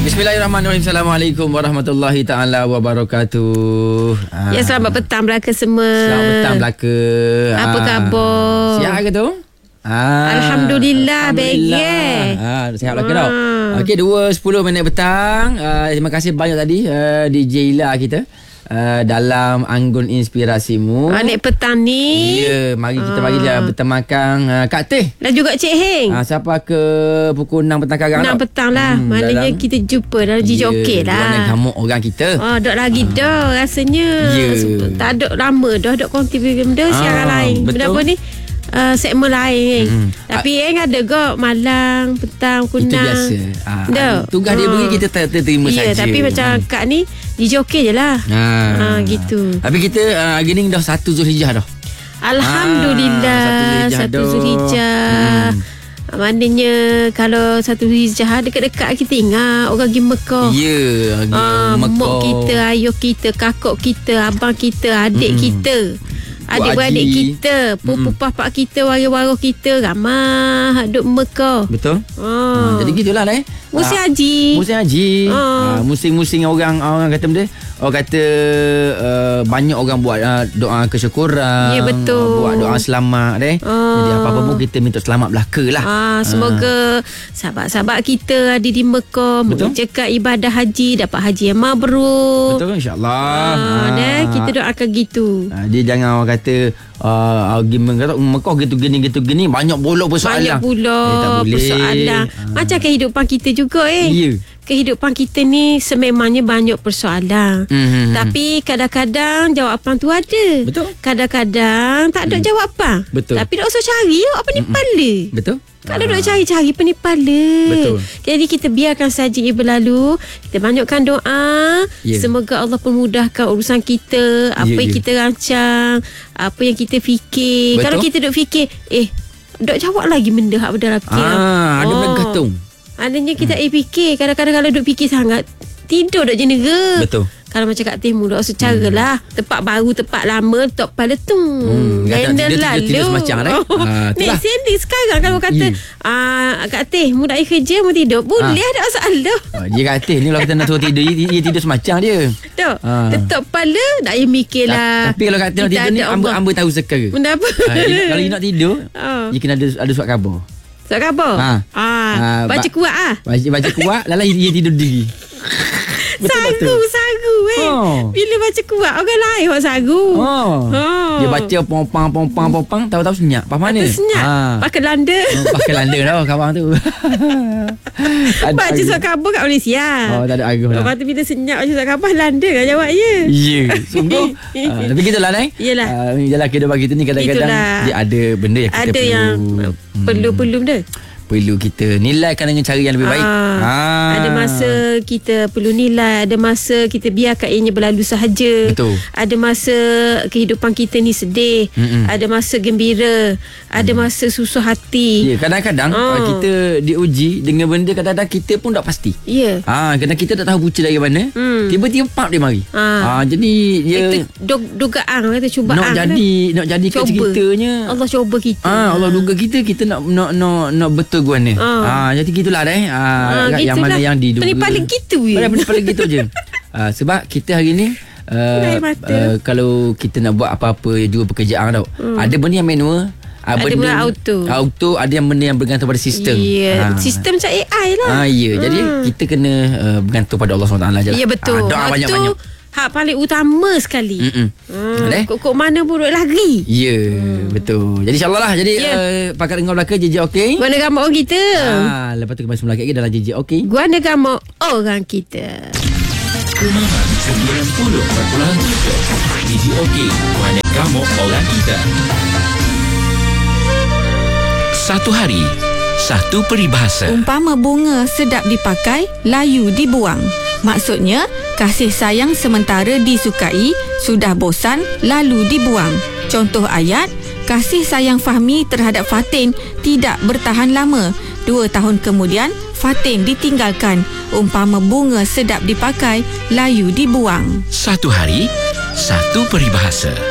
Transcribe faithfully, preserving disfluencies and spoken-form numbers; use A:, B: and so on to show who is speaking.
A: Bismillahirrahmanirrahim. Assalamualaikum warahmatullahi taala wabarakatuh.
B: Ya, selamat petang Melaka semua.
A: Selamat petang Melaka.
B: Apa ah. khabar?
A: Sihat ke tu?
B: Ah, Alhamdulillah, baik.
A: Ah, sihat Melaka tau. Okey, dua sepuluh minit petang. Uh, terima kasih banyak tadi uh, D J Ila kita. Uh, dalam Anggun Inspirasimu.
B: Adik petang ni.
A: Ya, mari kita bagi dia bertemakan uh, Kak Teh
B: dan juga Cik Heng.
A: uh, Siapa ke pukul enam petang sekarang?
B: enam petang lah. hmm, Maknanya dalam, kita jumpa dalam J J okey lah.
A: Dalam gamuk orang kita.
B: Oh, dok lagi uh. dah rasanya.
A: Yeah.
B: Tak ada lama dah dok konti benda uh, siaran lain. Benda apa ni? Uh, segmen lain hmm. Tapi yang ada kok malang, petang, kunang.
A: Itu biasa. Ah, tugas uh. dia beri kita terima
B: yeah,
A: saja.
B: Tapi macam hmm. Kak ni D J okey je lah.
A: Ah.
B: Ah, gitu.
A: Tapi kita uh, hari ni dah satu Zulhijjah dah.
B: Alhamdulillah.
A: Ah,
B: satu Zulhijjah. Hmm. Maknanya kalau satu Zulhijjah dekat-dekat kita ingat orang pergi Mekah.
A: Ya, yeah,
B: ah, Mekah. Mak kita, ayah kita, kakak kita, abang kita, adik hmm. kita. Adik-beradik kita, pupu papak kita, waris-waris kita, ramah duduk Mekah.
A: Betul.
B: Oh.
A: Ha, jadi gitulah lah eh.
B: Musim haji.
A: Musim haji.
B: Oh.
A: Ha, musim-musim orang orang kata benda. Orang kata uh, banyak orang buat uh, doa kesyukuran.
B: Ya, betul.
A: Uh, buat doa selamat deh. Oh. Jadi apa-apa pun kita minta selamat belaka lah.
B: Ah, semoga ha. sahabat-sahabat kita ada di Mekah mengerjakan ibadah haji, dapat haji yang mabrur.
A: Betul, insya-Allah.
B: Ah, ha. Deh, kita doakan gitu.
A: Ha, dia jangan orang kata uh, argument kata Mekah gitu gini gitu gini banyak pula persoalan.
B: Banyak pula
A: eh,
B: persoalan. Ha. Macam kehidupan kita juga eh.
A: Ya.
B: Kehidupan kita ni sememangnya banyak persoalan. Mm-hmm. Tapi kadang-kadang jawapan tu ada.
A: Betul.
B: Kadang-kadang tak ada mm. jawapan.
A: Betul.
B: Tapi tak usah cari apa ni pala.
A: Betul.
B: Kalau duk cari-cari apa ni pala.
A: Betul.
B: Jadi kita biarkan saja ia berlalu. Kita banyakkan doa. Yeah. Semoga Allah permudahkan urusan kita. Apa yeah, yang yeah. kita rancang. Apa yang kita fikir. Betul. Kalau kita duk fikir, eh, duk jawab lagi benda hak berdalam fikir.
A: Ah, ada oh. benda gantung.
B: Adanya kita hmm. eh fikir. Kadang-kadang kalau duk fikir sangat, tidur duk jenera.
A: Betul.
B: Kalau macam Kak Teh duk secara hmm. lah. Tempat baru, tempat lama, tok pada tu.
A: Hmm.
B: Lain lalu.
A: Tidur semacam lah.
B: Oh. Ha, Nek Sandy sekarang kalau kata, ah, Kak Teh mu dah kerja, mu tidur. Boleh ha. ada masalah.
A: Oh, dia Kak Teh ni kalau kita nak suruh tidur, dia, dia tidur semacam dia.
B: Tok. Ha. Tetap kepala, tak payah mikir lah.
A: Tapi kalau Kak Teh nak tidur ni, amba-amba tahu sekarang.
B: Benda apa?
A: Ha, kalau you nak tidur,
B: oh.
A: you kena ada, ada surat khabar.
B: Surat khabar?
A: Ha.
B: Ah, ha. Baca ba- kuat ah.
A: Baca, baca kuat, lalu dia tidur diri.
B: Sagu, sagu eh. Oh. Bila baca kuat, orang lain buat sagu.
A: Oh. Oh. Dia baca pompang, pompang, pompang, tahu-tahu senyap. Pas mana?
B: Senyap. Ha. Pakai landa.
A: Oh, pakai landa dah kawan tu.
B: Baca surat khabar kat Malaysia.
A: Oh, tak ada argus lah.
B: Lepas tu bila senyap baca surat khabar, landa kan jawab ya.
A: Ya, yeah. sungguh. uh, tapi gitulah Neng.
B: Yelah.
A: Uh, Yalah kehidupan kita ni kadang-kadang dia ada benda yang kita
B: ada
A: perlu.
B: Ada yang
A: hmm.
B: perlu-perlu benda.
A: Perlu kita nilaikan dengan cara yang lebih baik.
B: Aa,
A: ha.
B: Ada masa kita perlu nilai. Ada masa kita biarkan ianya berlalu sahaja.
A: Betul.
B: Ada masa kehidupan kita ni sedih. Mm-mm. Ada masa gembira. Ada masa susah hati.
A: Ya, kadang-kadang Aa. kita diuji dengan benda kadang-kadang kita pun tak pasti.
B: Ya.
A: Ha, kadang kita tak tahu punca dari mana. Hmm. Tiba-tiba pap dia mari. Ha, jadi dia
B: Itu dugaan kata cubaan.
A: Nak jadi kan? Nak jadi ceritanya.
B: Allah cuba kita.
A: Ha, Allah duga kita kita nak nak nak, nak betul gua ni. Ah, ha, jadi gitulah deh. Ah, ha, yang mana yang diduga.
B: Paling-paling gitu je.
A: Paling-paling gitu je. Ah, sebab kita hari ni uh, uh, kalau kita nak buat apa-apa juga pekerjaan tau. Hmm. Ada benda yang manual,
B: ada benda, benda auto.
A: Auto, ada yang benda yang bergantung pada sistem.
B: Yeah. Ha. Sistem macam A I lah.
A: Ah, ya. Hmm. Jadi kita kena uh, bergantung pada Allah subhanahu wa taala je.
B: Ya, betul.
A: Ha, doa banyak-banyak.
B: Hak paling utama sekali. Hmm. Kok-kok mana pun duk lari.
A: Ya, yeah, hmm. betul. Jadi insya-Allah lah. Jadi yeah. uh, pakar dengar belaka J J okey.
B: Guana gamuk orang kita.
A: Ah, lepas tu kembali semula lagi dalam J J okey.
B: Guana gamuk orang kita.
C: Kumangan sembilan puluh perpuluhan tujuh J J okey. Guana gamuk orang kita. Satu hari, satu peribahasa.
D: Umpama bunga sedap dipakai, layu dibuang. Maksudnya, kasih sayang sementara disukai, sudah bosan lalu dibuang. Contoh ayat, kasih sayang Fahmi terhadap Fatin tidak bertahan lama. Dua tahun kemudian, Fatin ditinggalkan. Umpama bunga sedap dipakai, layu dibuang.
C: Satu hari, satu peribahasa.